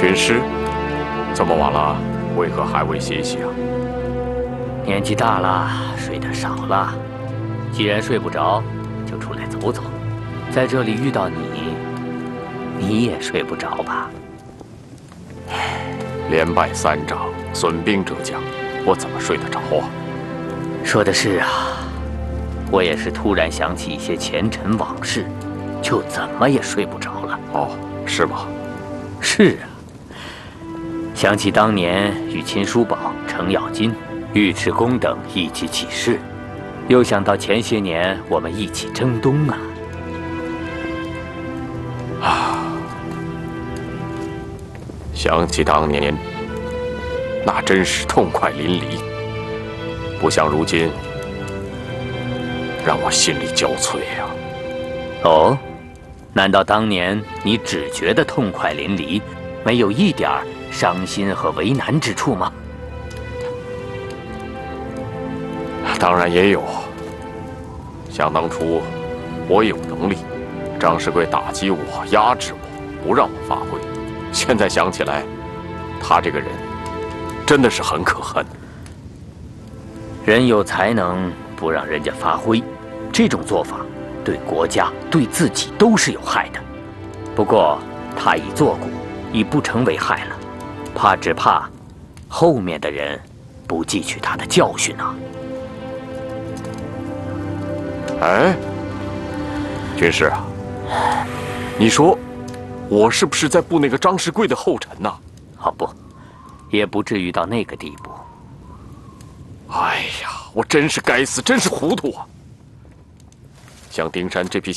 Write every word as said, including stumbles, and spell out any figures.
军师，这么晚了，为何还未歇息啊？ 年纪大了，睡得少了。既然睡不着，就出来走走。在这里遇到你，你也睡不着吧？ 连败三仗，损兵折将，我怎么睡得着啊？ 说的是啊，我也是突然想起一些前尘往事，就怎么也睡不着了。 哦，是吗？ 是啊，想起当年与秦叔宝、程咬金、尉迟恭等一起起事，又想到前些年我们一起征东啊。 啊，想起当年，那真是痛快淋漓，不像如今，让我心力交瘁呀。 哦，难道当年你只觉得痛快淋漓，没有一点伤心和为难之处吗？ 当然也有。想当初，我有能力，张世贵打击我、压制我，不让我发挥。现在想起来，他这个人真的是很可恨。 人有才能不让人家发挥，这种做法对国家、对自己都是有害的。不过他已作古，已不成为害了，怕只怕后面的人不汲取他的教训啊。 哎，军师啊，你说我是不是在步那个张世贵的后尘呢？ 哦不，也不至于到那个地步。 哎呀，我真是该死，真是糊涂啊！像丁山这批